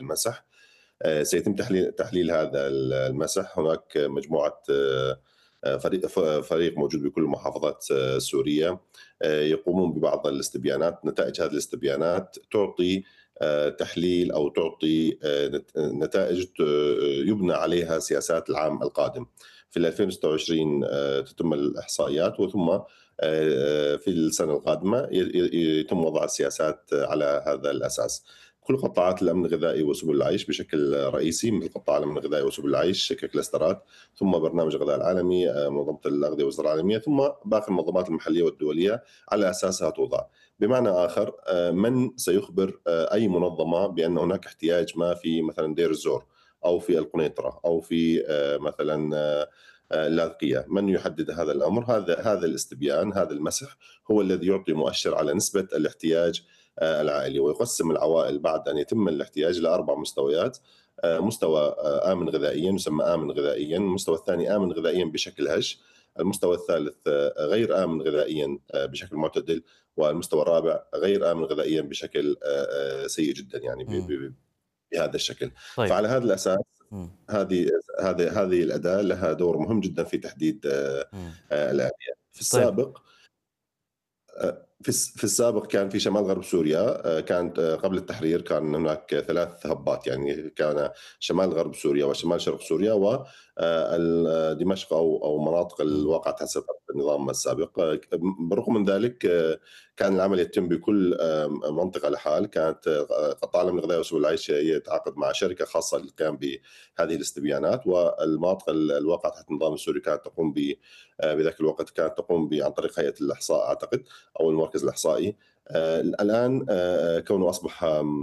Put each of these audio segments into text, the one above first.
المسح. سيتم تحليل هذا المسح. هناك مجموعة فريق موجود بكل محافظات سوريا، يقومون ببعض الاستبيانات. نتائج هذه الاستبيانات تعطي تحليل أو تعطي نتائج يبنى عليها سياسات العام القادم. في 2026 تتم الإحصائيات، وثم في السنة القادمة يتم وضع السياسات على هذا الأساس. كل قطاعات الأمن الغذائي وسبل العيش بشكل رئيسي، مثل قطاع الأمن الغذائي وسبل العيش ككلاسترات، ثم برنامج الغذاء العالمي، منظمة الأغذية والزراعة العالمية، ثم باقي المنظمات المحلية والدولية على أساسها توضع. بمعنى آخر، من سيخبر أي منظمة بأن هناك احتياج ما في مثلا دير الزور أو في القنيطرة أو في مثلا اللاذقية؟ من يحدد هذا الأمر؟ هذا الاستبيان، هذا المسح هو الذي يعطي مؤشر على نسبة الاحتياج العائلي، ويقسم العوائل بعد أن يتم الاحتياج لأربع مستويات. مستوى آمن غذائيا يسمى آمن غذائيا، المستوى الثاني آمن غذائيا بشكل هش، المستوى الثالث غير آمن غذائيا بشكل معتدل، والمستوى الرابع غير آمن غذائيا بشكل سيء جدا، يعني بهذا الشكل. طيب. فعلى هذا الأساس إمم. هذه هذه الأداة لها دور مهم جدا في تحديد إمم. الآلية. في طيب. السابق في السابق كان في شمال غرب سوريا، كانت قبل التحرير كان هناك 3 هبات، يعني كان شمال غرب سوريا وشمال شرق سوريا دمشق أو مناطق إمم. الواقعة تحت سيطرة النظام السابق. بالرغم من ذلك كان العمل يتم بكل منطقة لحال. كانت قطاع الأمن الغذائي وسبل العيش يتعاقد مع شركة خاصة للقيام بهذه الاستبيانات، والمناطق الواقعة تحت النظام السوري كانت تقوم بذاك الوقت كانت تقوم عن طريق هيئة الإحصاء أعتقد، أو المركز الإحصائي. الآن كونه أصبح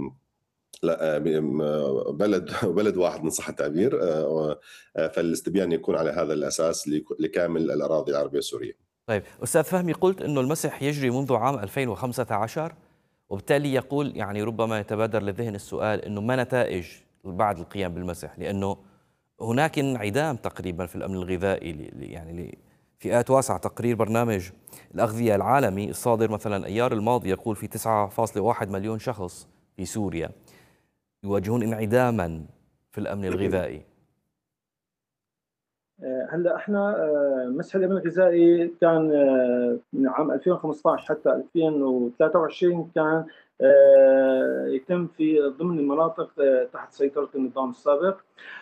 بلد واحد إن صح التعبير، فالاستبيان يكون على هذا الأساس لكامل الأراضي العربية السورية. طيب أستاذ فهمي، قلت إنه المسح يجري منذ عام 2015، وبالتالي يقول يعني ربما يتبادر للذهن السؤال إنه ما نتائج بعد القيام بالمسح، لأنه هناك انعدام تقريبا في الأمن الغذائي يعني لفئات واسعة. تقرير برنامج الأغذية العالمي الصادر مثلا أيار الماضي يقول في 9.1 مليون شخص في سوريا يواجهون انعداما في الأمن الغذائي. هلا احنا مسح الامن الغذائي كان من عام 2015 حتى 2023 كان يتم في ضمن المناطق تحت سيطرة النظام السابق.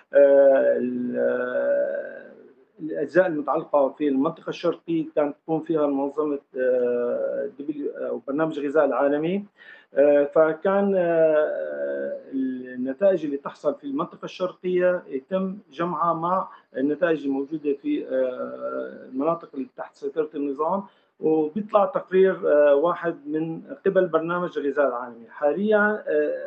الأجزاء المتعلقة في المنطقة الشرقية كانت تقوم فيها منظمة أو برنامج الغذاء العالمي. فكان النتائج اللي تحصل في المنطقة الشرقية يتم جمعها مع النتائج الموجودة في المناطق اللي تحت سيطرة النظام، وبيطلع تقرير واحد من قبل برنامج الغذاء العالمي. حاليا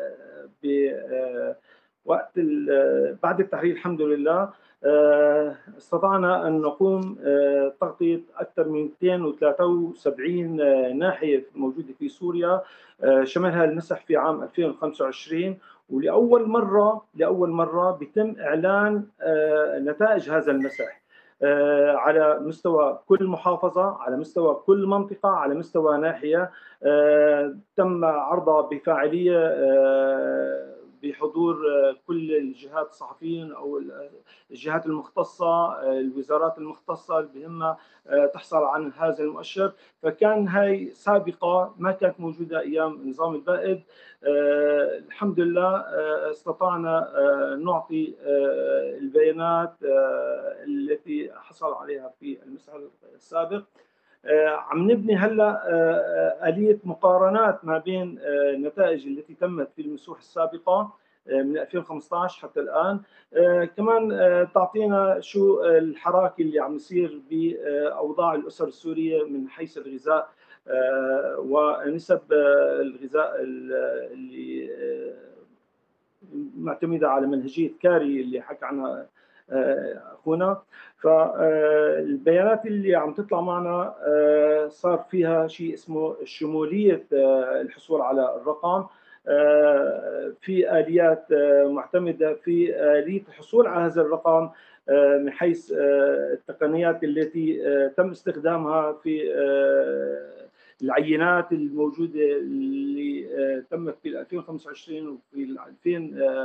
وقت بعد التحرير الحمد لله استطعنا أن نقوم تغطية أكثر من 273 ناحية موجودة في سوريا، شملها المسح في عام 2025. ولأول مرة بيتم إعلان نتائج هذا المسح على مستوى كل محافظة، على مستوى كل منطقة، على مستوى ناحية. تم عرضها بفاعلية بحضور كل الجهات، الصحفيين أو الجهات المختصة، الوزارات المختصة اللي بهمها تحصل عن هذا المؤشر. فكان هاي سابقة ما كانت موجودة أيام النظام البائد. الحمد لله استطعنا نعطي البيانات التي حصل عليها في المسح السابق. عم نبني هلا آلية مقارنات ما بين النتائج التي تمت في المسوح السابقة من 2015 حتى الآن. كمان تعطينا شو الحراك اللي عم يصير بأوضاع الأسر السورية من حيث الغذاء ونسب الغذاء اللي معتمدة على منهجية كاري اللي حكى عنها أخونا. فالبيانات اللي عم تطلع معنا صار فيها شيء اسمه شمولية الحصول على الرقم. في آليات معتمدة في آلية الحصول على هذا الرقم من حيث التقنيات التي تم استخدامها في العينات الموجودة اللي تمت في 2025 وفي 2000